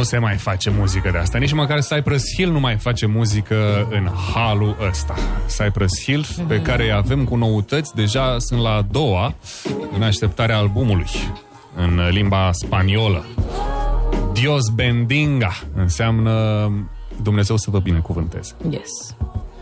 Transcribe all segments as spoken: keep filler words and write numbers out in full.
se mai face muzică de asta. Nici măcar Cypress Hill nu mai face muzică în halul ăsta. Cypress Hill, pe care avem cu noutăți, deja sunt la a doua în așteptarea albumului în limba spaniolă. Dios bendiga înseamnă Dumnezeu să vă binecuvânteze. Yes.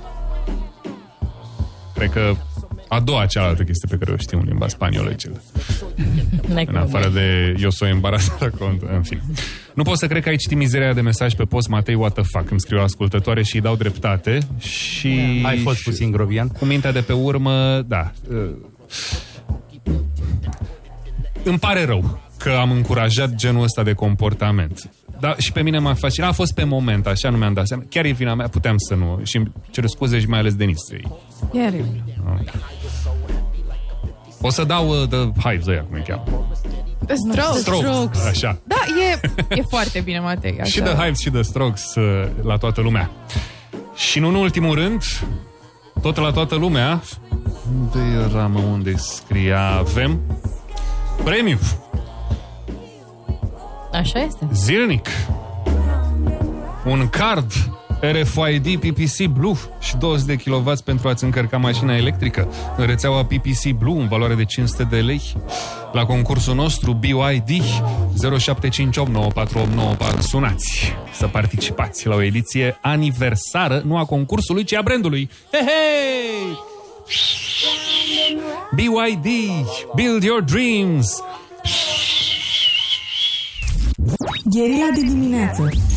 Cred că a doua cealaltă chestie pe care o știu în limba spaniolă e cel. În afară de eu s-o embarazat cont, în fine. Nu pot să cred că ai citit mizeria de mesaj pe post, Matei, what the fuck, îmi scriu o ascultătoare și îi dau dreptate și... Ai fost puțin grovian. Cu mintea de pe urmă, da. Îmi pare rău că am încurajat genul ăsta de comportament. Da, și pe mine m-a fascinat. A fost pe moment, așa, nu mi-am dat seama. Chiar e vina mea, puteam să nu. Și îmi cer scuze și mai ales Denisei. Chiar e. O să dau uh, The Hives ăia, cum e cheamă. The Strokes. Strokes. Așa. Da, e, e foarte bine, Matei. Așa. Și The Hives și The Strokes uh, la toată lumea. Și nu în ultimul rând, tot la toată lumea, unde era, mă, unde scria, avem premiu. Așa este. Zilnic. Un card R F I D P P C Blue și două sute de kilowați pentru a-ți încărca mașina electrică în rețeaua P P C Blue în valoare de cinci sute de lei. La concursul nostru B Y D zero șapte cinci opt nouă patru opt nouă patru. Sunați să participați la o ediție aniversară, nu a concursului, ci a brandului. Hei, hei! B Y D, build your dreams. Gheria de dimineață.